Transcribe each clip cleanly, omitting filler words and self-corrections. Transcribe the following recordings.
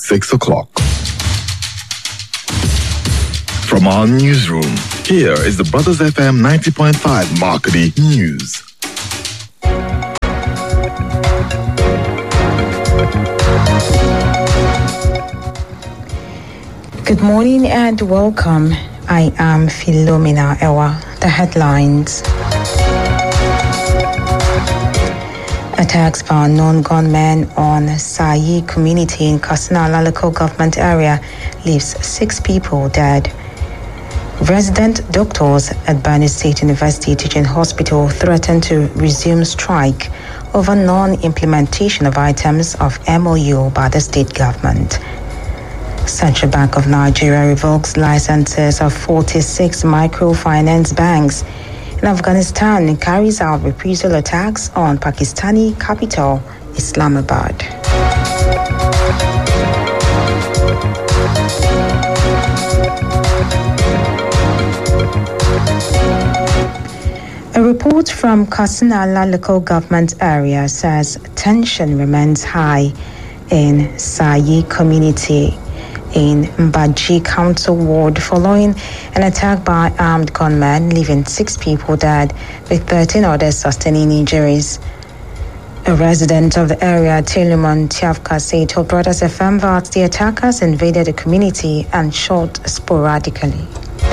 6 o'clock. From our newsroom, here is the Brothers FM 90.5 Marketing News. Good morning and welcome. I am Philomena Ewa. The headlines. Attacks by unknown gunmen on Sayi community in Kasanala local government area leaves 6 people dead. Resident doctors at Benue State University Teaching Hospital threaten to resume strike over non-implementation of items of MOU by the state government. Central Bank of Nigeria revokes licenses of 46 microfinance banks. In Afghanistan, it carries out reprisal attacks on Pakistani capital, Islamabad. A report from Kasanala local government area says tension remains high in Sayi community in Mbaji Council Ward following an attack by armed gunmen, leaving 6 people dead with 13 others sustaining injuries. A resident of the area, Teluman Tiafkase, told Brothers FM that the attackers invaded the community and shot sporadically.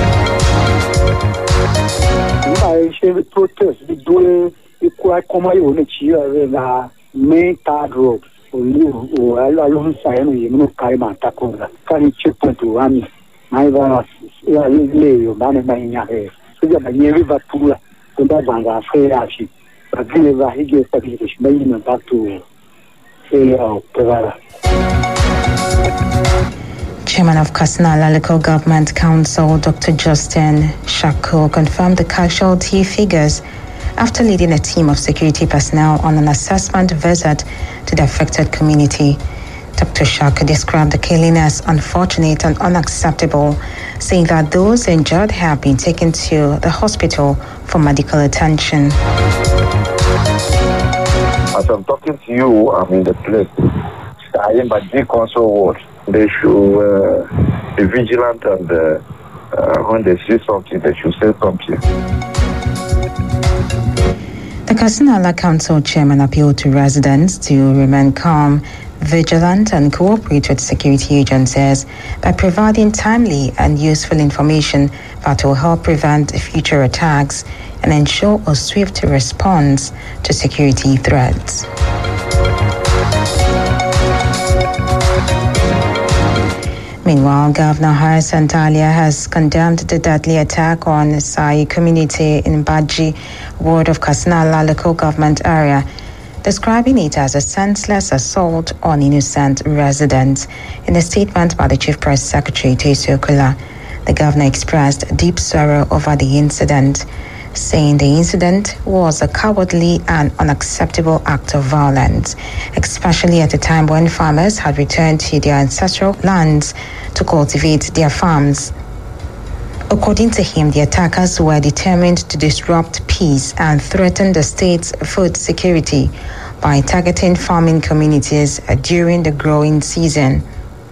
Main third road along Sayano, you know, Kaima Takola, Kari Chipper to Rami, Naiva, Banamania, so that I never Pula, so that Banga Fayashi, but Viva Higgy Patrish, bringing back to say Pavara. Chairman of Kasanala Local Government Council, Dr. Justin Shako, confirmed the casualty figures after leading a team of security personnel on an assessment visit to the affected community. Dr. Shaka described the killing as unfortunate and unacceptable, saying that those injured have been taken to the hospital for medical attention. As I'm talking to you, I'm in the place. I am at the council ward. They should be vigilant and when they see something, they should say something. The Kasanala Council Chairman appealed to residents to remain calm, vigilant, and cooperate with security agencies by providing timely and useful information that will help prevent future attacks and ensure a swift response to security threats. Meanwhile, Governor Harrison Talia has condemned the deadly attack on the Sayi community in Baji ward of Kasanala local government area, describing it as a senseless assault on innocent residents. In a statement by the Chief Press Secretary, Tesu Okula, the governor expressed deep sorrow over the incident, saying the incident was a cowardly and unacceptable act of violence, especially at a time when farmers had returned to their ancestral lands to cultivate their farms. According to him, the attackers were determined to disrupt peace and threaten the state's food security by targeting farming communities during the growing season.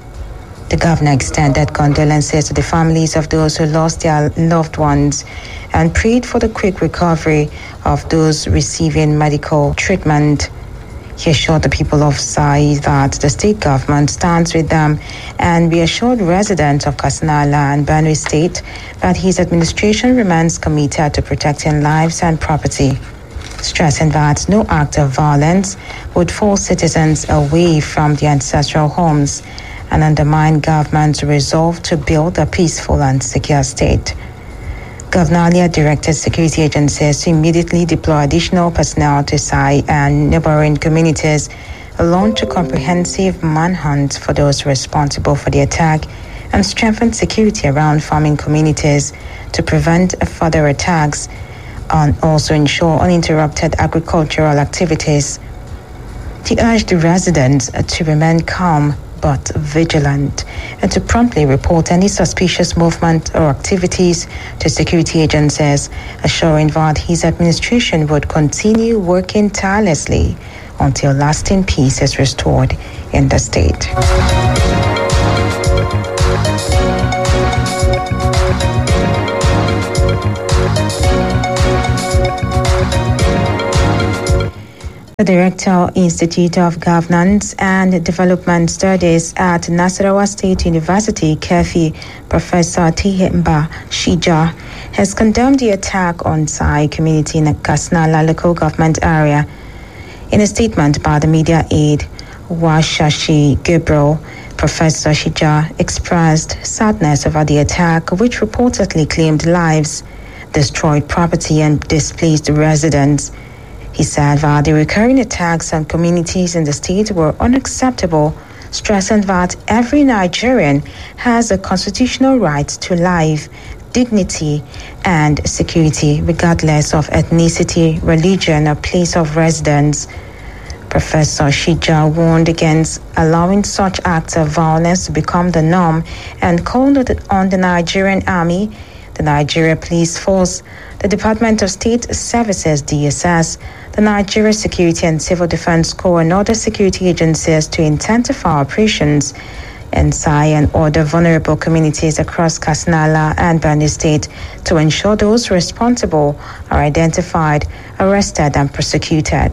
The governor extended condolences to the families of those who lost their loved ones and prayed for the quick recovery of those receiving medical treatment. He assured the people of Sai that the state government stands with them and reassured residents of Kasanala and Benue State that his administration remains committed to protecting lives and property, stressing that no act of violence would force citizens away from their ancestral homes and undermine government's resolve to build a peaceful and secure state. Governor Alia directed security agencies to immediately deploy additional personnel to Sai and neighboring communities, launch a comprehensive manhunt for those responsible for the attack, and strengthen security around farming communities to prevent further attacks and also ensure uninterrupted agricultural activities. He urged the residents to remain calm but vigilant and to promptly report any suspicious movement or activities to security agencies, assuring that his administration would continue working tirelessly until lasting peace is restored in the state. The Director, Institute of Governance and Development Studies at Nasarawa State University, KEFI, Professor Tihimba Shija, has condemned the attack on Sai community in the Kasnala local government area. In a statement by the media aide, Washashi Gabriel, Professor Shija expressed sadness over the attack, which reportedly claimed lives, destroyed property, and displaced residents. He said that the recurring attacks on communities in the state were unacceptable, stressing that every Nigerian has a constitutional right to life, dignity, and security, regardless of ethnicity, religion, or place of residence. Professor Shija warned against allowing such acts of violence to become the norm and called on the Nigerian Army, the Nigeria Police Force, the Department of State Services (DSS), the Nigeria Security and Civil Defense Corps, and other security agencies to intensify operations in Sai and other vulnerable communities across Kasnala and Benue State to ensure those responsible are identified, arrested, and prosecuted.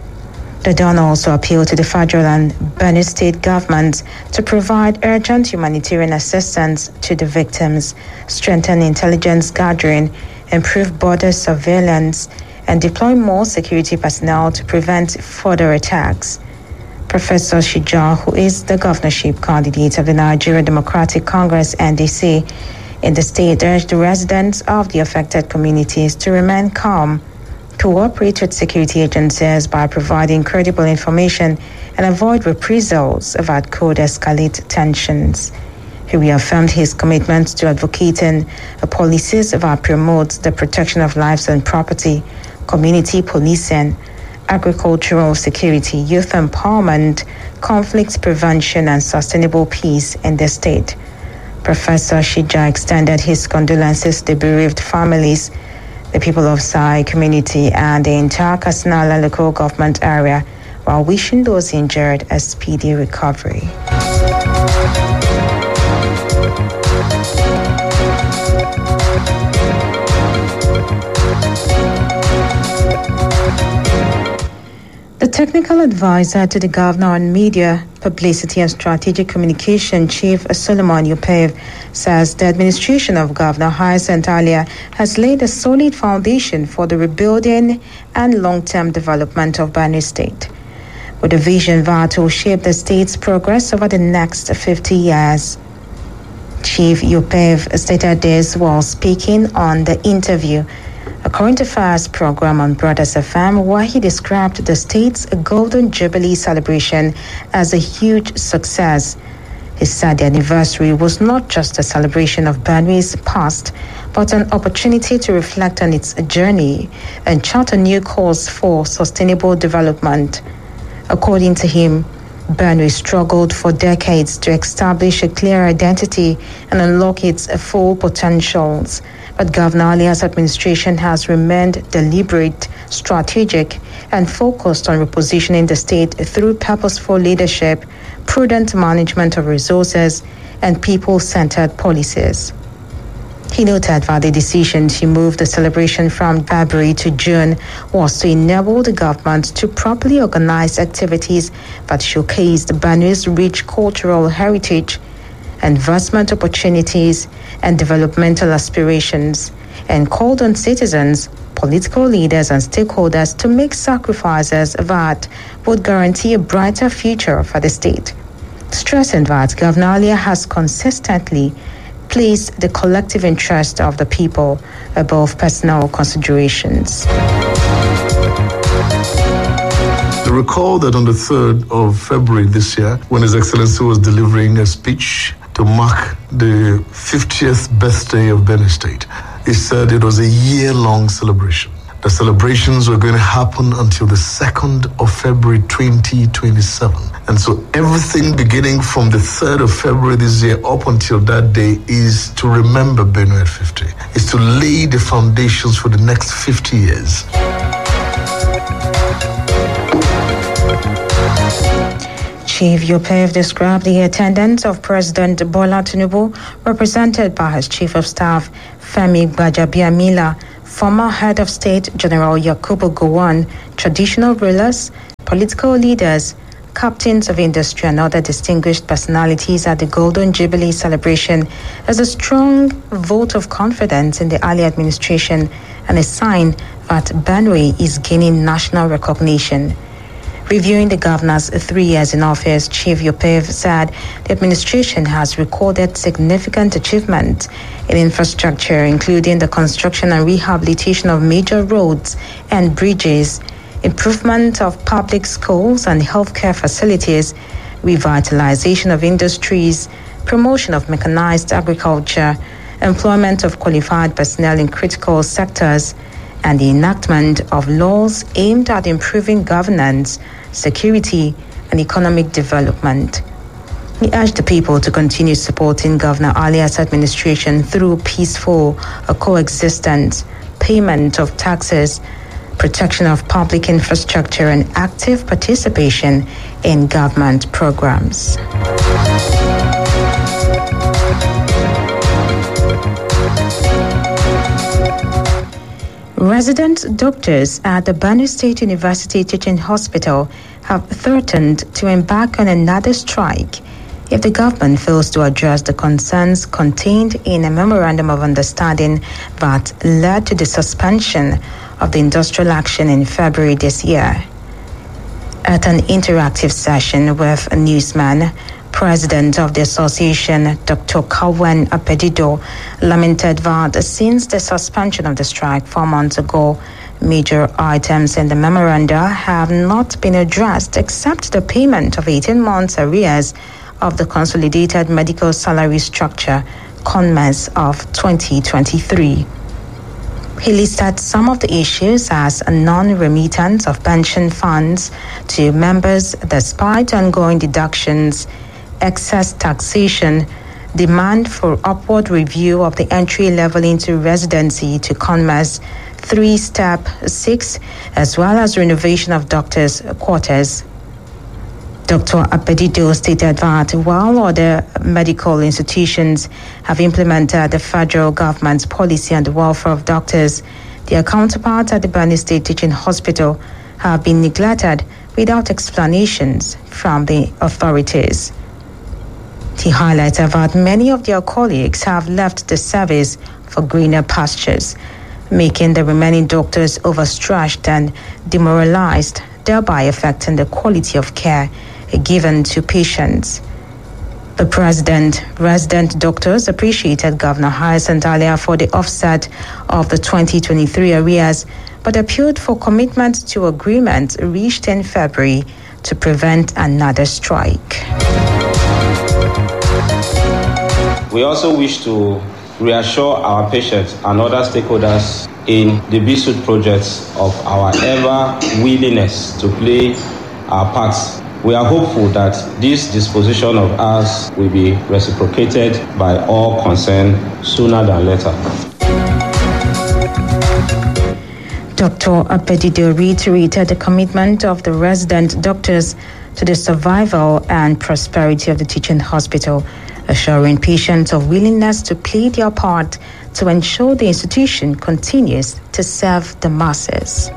The Dawn also appealed to the federal and Benue State governments to provide urgent humanitarian assistance to the victims, strengthen intelligence gathering, improve border surveillance, and deploy more security personnel to prevent further attacks. Professor Shija, who is the governorship candidate of the Nigeria Democratic Congress (NDC) in the state, urged the residents of the affected communities to remain calm, cooperate with security agencies by providing credible information, and avoid reprisals that could escalate tensions. He reaffirmed his commitment to advocating policies that promote the protection of lives and property, community policing, agricultural security, youth empowerment, conflict prevention, and sustainable peace in the state. Professor Shija extended his condolences to the bereaved families, the people of Sai community, and the entire Kasnala local government area, while wishing those injured a speedy recovery. The technical advisor to the governor on media, publicity and strategic communication, Chief Solomon Yupev, says the administration of Governor Hyacinth Alia has laid a solid foundation for the rebuilding and long-term development of Benue State, with a vision that will shape the state's progress over the next 50 years. Chief Yupev stated this while speaking on the interview, a current affairs program on Brothers FM, where he described the state's Golden Jubilee celebration as a huge success. He said the anniversary was not just a celebration of Benue's past, but an opportunity to reflect on its journey and chart a new course for sustainable development. According to him, Benue struggled for decades to establish a clear identity and unlock its full potentials. But Governor Alia's administration has remained deliberate, strategic, and focused on repositioning the state through purposeful leadership, prudent management of resources, and people-centered policies. He noted that the decision to move the celebration from February to June was to enable the government to properly organize activities that showcased Benue's rich cultural heritage, investment opportunities, and developmental aspirations, and called on citizens, political leaders, and stakeholders to make sacrifices that would guarantee a brighter future for the state, stressing that Governor Alia has consistently placed the collective interest of the people above personal considerations. Recall that on the 3rd of February this year, when His Excellency was delivering a speech to mark the 50th birthday of Benue State, he said it was a year-long celebration. The celebrations were going to happen until the 2nd of February 2027. And so everything beginning from the 3rd of February this year up until that day is to remember Benue at 50, is to lay the foundations for the next 50 years. Chief Yopev described the attendance of President Bola Tinubu, represented by his Chief of Staff, Femi Gbajabiamila, former Head of State General Yakubu Gowon, traditional rulers, political leaders, captains of industry and other distinguished personalities at the Golden Jubilee celebration as a strong vote of confidence in the Ali administration and a sign that Benue is gaining national recognition. Reviewing the governor's 3 years in office, Chief Yopev said the administration has recorded significant achievement in infrastructure, including the construction and rehabilitation of major roads and bridges, improvement of public schools and healthcare facilities, revitalization of industries, promotion of mechanized agriculture, employment of qualified personnel in critical sectors, and the enactment of laws aimed at improving governance, security, and economic development. He urged the people to continue supporting Governor Alia's administration through peaceful coexistence, payment of taxes, protection of public infrastructure, and active participation in government programs. Resident doctors at the Benue State University Teaching Hospital have threatened to embark on another strike if the government fails to address the concerns contained in a memorandum of understanding that led to the suspension of the industrial action in February this year. At an interactive session with a newsman, President of the association, Dr. Kawen Apedido, lamented that since the suspension of the strike 4 months ago, major items in the memoranda have not been addressed except the payment of 18 months arrears of the Consolidated Medical Salary Structure, CONMES, of 2023. He listed some of the issues as a non-remittance of pension funds to members despite ongoing deductions, excess taxation, demand for upward review of the entry level into residency to CONMES 3-step 6, as well as renovation of doctors' quarters. Dr. Apedido stated that while other medical institutions have implemented the federal government's policy on the welfare of doctors, their counterparts at the Benue State Teaching Hospital have been neglected without explanations from the authorities. He highlighted that many of their colleagues have left the service for greener pastures, making the remaining doctors overstretched and demoralized, thereby affecting the quality of care given to patients. The resident doctors appreciated Governor Hyacinth Alia for the offset of the 2023 arrears, but appealed for commitment to agreement reached in February to prevent another strike. We also wish to reassure our patients and other stakeholders in the BSUD projects of our ever willingness to play our parts. We are hopeful that this disposition of ours will be reciprocated by all concerned sooner than later. Dr. Apedido reiterated the commitment of the resident doctors to the survival and prosperity of the teaching hospital, assuring patients of willingness to play their part to ensure the institution continues to serve the masses.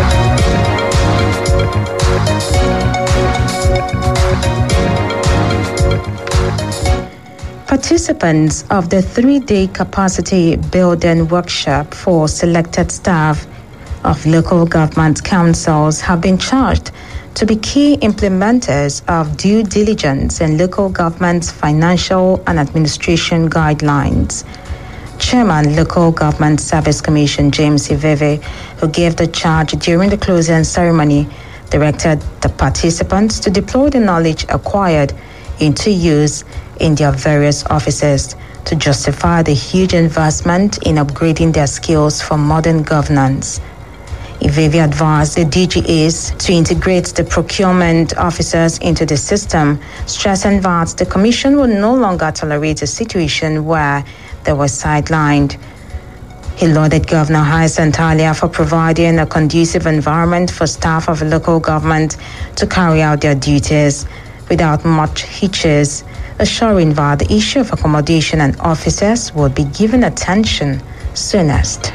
Participants of the 3-day capacity building workshop for selected staff of local government councils have been charged to be key implementers of due diligence in local government's financial and administration guidelines. Chairman, Local Government Service Commission James Iveve, who gave the charge during the closing ceremony, directed the participants to deploy the knowledge acquired into use in their various offices to justify the huge investment in upgrading their skills for modern governance. Iveve advised the DGAs to integrate the procurement officers into the system, stressing that the Commission will no longer tolerate a situation where they were sidelined. He lauded Governor Hyacinth Alia for providing a conducive environment for staff of local government to carry out their duties, without much hitches, assuring that the issue of accommodation and officers will be given attention soonest.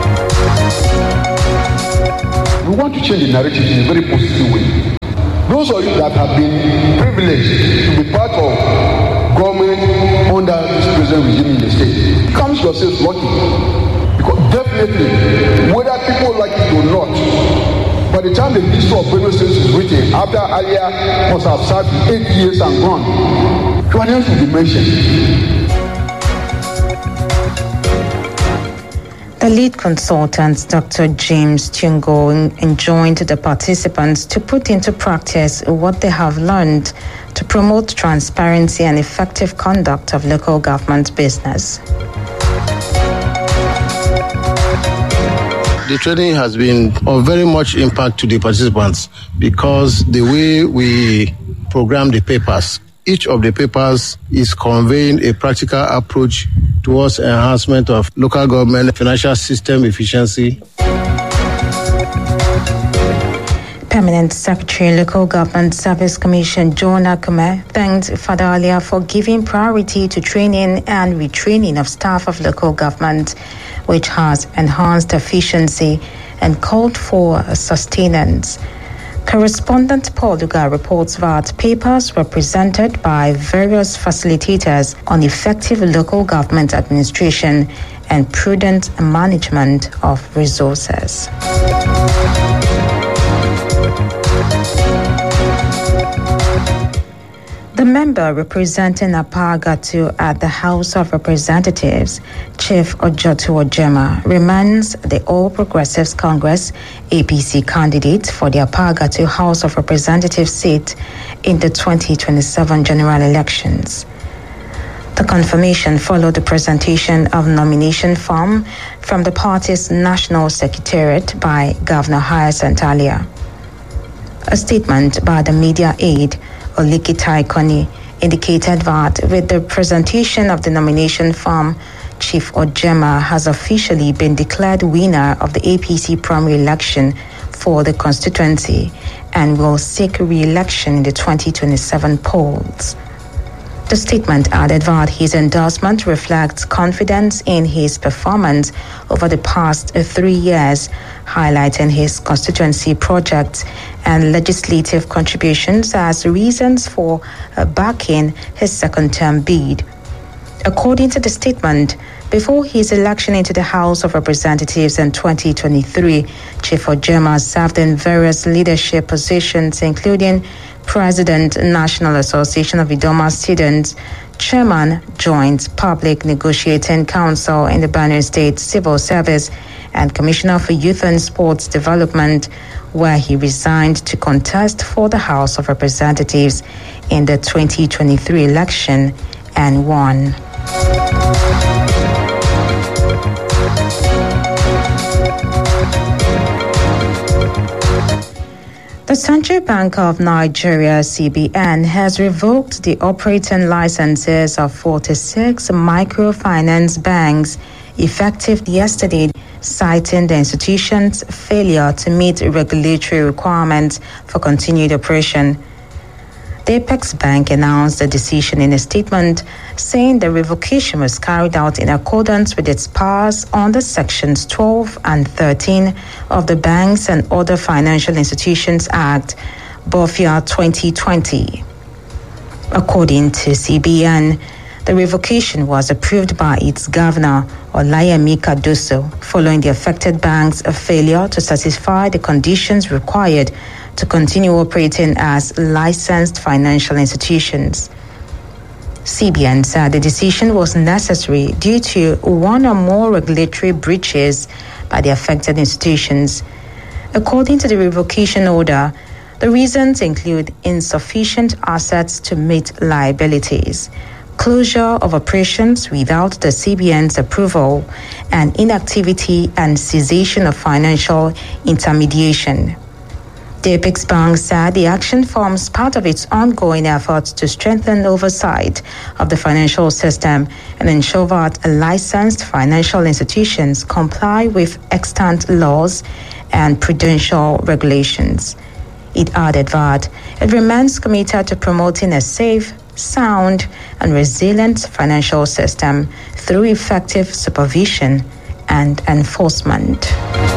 We want to change the narrative in a very positive way. Those of you that have been privileged to be part of government under this present regime in the state, count yourselves lucky. Because definitely, whether people like it or not, by the time the history of Benue State is written, after Alia must have served 8 years and gone, your names will be mentioned. The lead consultant, Dr. James Tungo, enjoined the participants to put into practice what they have learned to promote transparency and effective conduct of local government business. The training has been of very much impact to the participants because the way we program the papers, each of the papers is conveying a practical approach towards enhancement of local government financial system efficiency. Permanent Secretary, Local Government Service Commission John Akume thanked Father Alia for giving priority to training and retraining of staff of local government, which has enhanced efficiency and called for sustenance. Correspondent Paul Lugar reports that papers were presented by various facilitators on effective local government administration and prudent management of resources. The member representing Apagatu at the House of Representatives, Chief Ojotu Ojema, remains the All Progressives Congress APC candidate for the Apagatu House of Representatives seat in the 2027 general elections. The confirmation followed the presentation of nomination form from the party's National Secretariat by Governor Hyacinth Alia. A statement by the media aide Olikitai Koni indicated that with the presentation of the nomination form, Chief Ojema has officially been declared winner of the APC primary election for the constituency and will seek re-election in the 2027 polls. The statement added that his endorsement reflects confidence in his performance over the past 3 years, highlighting his constituency projects and legislative contributions as reasons for backing his second-term bid. According to the statement, before his election into the House of Representatives in 2023, Chief Ojema served in various leadership positions, including President, National Association of Idoma Students, Chairman, Joint Public Negotiating Council in the Benue State Civil Service, and Commissioner for Youth and Sports Development, where he resigned to contest for the House of Representatives in the 2023 election and won. The Central Bank of Nigeria, CBN, has revoked the operating licenses of 46 microfinance banks effective yesterday, citing the institution's failure to meet regulatory requirements for continued operation. The Apex Bank announced the decision in a statement, saying the revocation was carried out in accordance with its powers under Sections 12 and 13 of the Banks and Other Financial Institutions Act, BOFIA 2020. According to CBN, the revocation was approved by its governor, Olayemi Kadoso, following the affected bank's failure to satisfy the conditions required to continue operating as licensed financial institutions. CBN said the decision was necessary due to one or more regulatory breaches by the affected institutions. According to the revocation order, the reasons include insufficient assets to meet liabilities, closure of operations without the CBN's approval, and inactivity and cessation of financial intermediation. The Apex Bank said the action forms part of its ongoing efforts to strengthen oversight of the financial system and ensure that licensed financial institutions comply with extant laws and prudential regulations. It added that it remains committed to promoting a safe, sound, and resilient financial system through effective supervision and enforcement.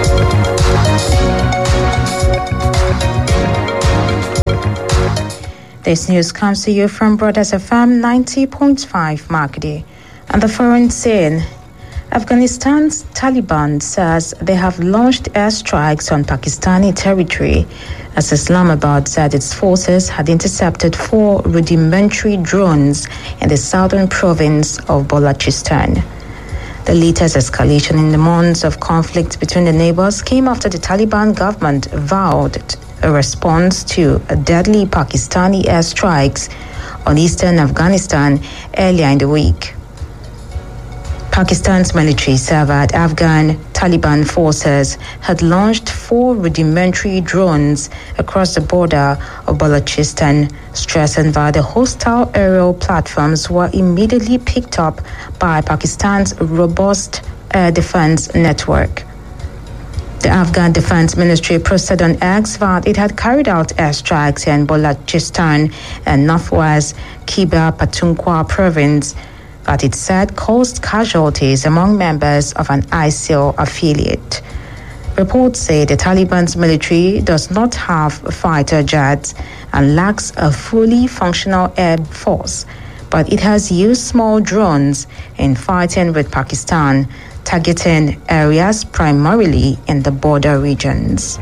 This news comes to you from Brothers FM 90.5 Makdi. On the foreign scene, Afghanistan's Taliban says they have launched airstrikes on Pakistani territory as Islamabad said its forces had intercepted 4 rudimentary drones in the southern province of Balochistan. The latest escalation in the months of conflict between the neighbors came after the Taliban government vowed a response to deadly Pakistani airstrikes on eastern Afghanistan earlier in the week. Pakistan's military said that Afghan Taliban forces had launched 4 rudimentary drones across the border of Balochistan, stressing that the hostile aerial platforms were immediately picked up by Pakistan's robust air defense network. The Afghan Defense Ministry posted on X that it had carried out airstrikes in Balochistan and northwest Khyber Pakhtunkhwa province that it said caused casualties among members of an ISIL affiliate. Reports say the Taliban's military does not have fighter jets and lacks a fully functional air force, but it has used small drones in fighting with Pakistan, targeting areas primarily in the border regions.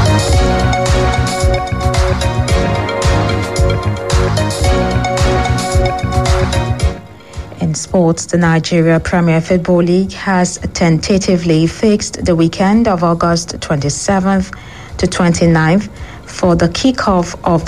In sports, the Nigeria Premier Football League has tentatively fixed the weekend of August 27th to 29th for the kickoff of the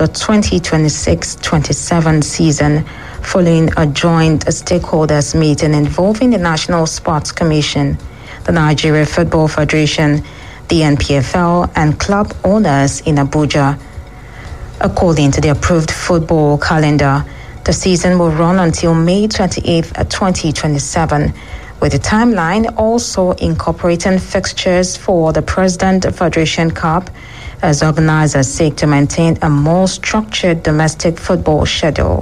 2026-27 season, following a joint stakeholders meeting involving the National Sports Commission, the Nigeria Football Federation, the NPFL, and club owners in Abuja. According to the approved football calendar, the season will run until May 28th, 2027, with the timeline also incorporating fixtures for the President Federation Cup, as organizers seek to maintain a more structured domestic football schedule.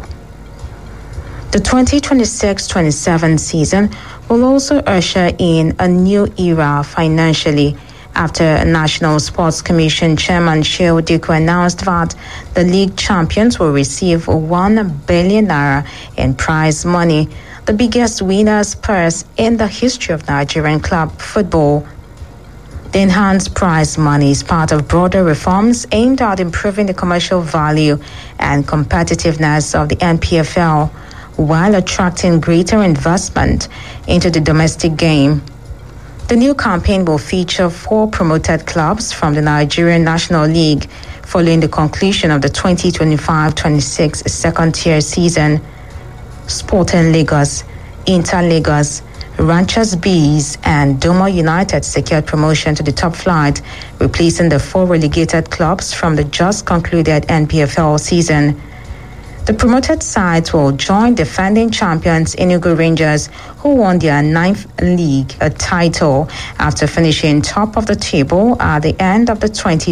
The 2026-27 season will also usher in a new era financially after National Sports Commission Chairman Shehu Dikko announced that the league champions will receive 1 billion naira in prize money, the biggest winner's purse in the history of Nigerian club football. The enhanced prize money is part of broader reforms aimed at improving the commercial value and competitiveness of the NPFL while attracting greater investment into the domestic game. The new campaign will feature 4 promoted clubs from the Nigerian National League following the conclusion of the 2025-26 second-tier season. Sporting Lagos, Inter Lagos, Ranchers Bees, and Doma United secured promotion to the top flight, replacing the 4 relegated clubs from the just concluded NPFL season. The promoted sides will join defending champions Enugu Rangers, who won their 9th league title after finishing top of the table at the end of the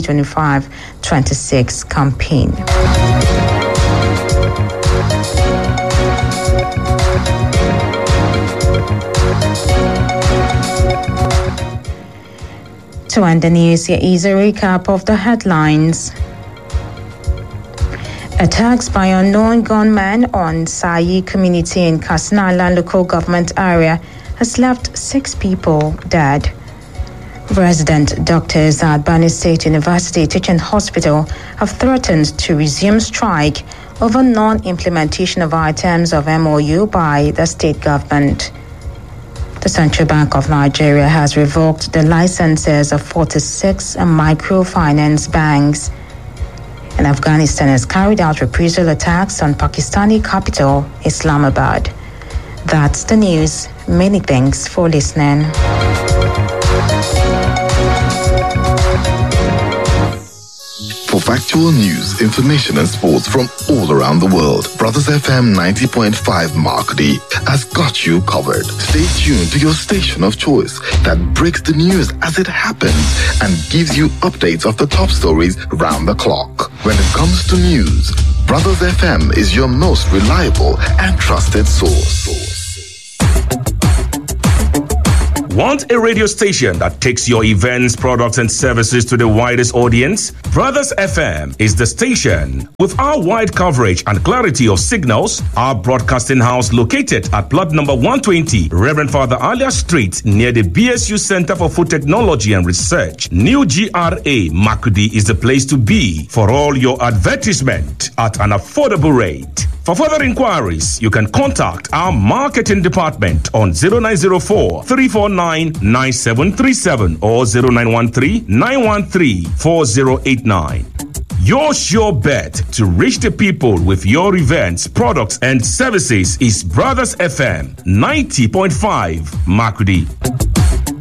2025-26 campaign. To end the news, here is a recap of the headlines. Attacks by unknown gunmen on Sayi community in Kasnala local government area has left 6 people dead. Resident doctors at Bani State University Teaching Hospital have threatened to resume strike over non-implementation of items of MOU by the state government. The Central Bank of Nigeria has revoked the licenses of 46 microfinance banks. And Afghanistan has carried out reprisal attacks on Pakistani capital, Islamabad. That's the news. Many thanks for listening. For factual news, information, and sports from all around the world. Brothers FM 90.5 Markudi has got you covered. Stay tuned to your station of choice that breaks the news as it happens and gives you updates of the top stories round the clock. When it comes to news, Brothers FM is your most reliable and trusted source. Want a radio station that takes your events, products, and services to the widest audience? Brothers FM is the station. With our wide coverage and clarity of signals, our broadcasting house located at plot number 120, Reverend Father Alia Street, near the BSU Center for Food Technology and Research, New GRA, Makudi is the place to be for all your advertisement at an affordable rate. For further inquiries, you can contact our marketing department on 0904 349 9737 or 0913 913 4089. Your sure bet to reach the people with your events, products, and services is Brothers FM 90.5 Makudi.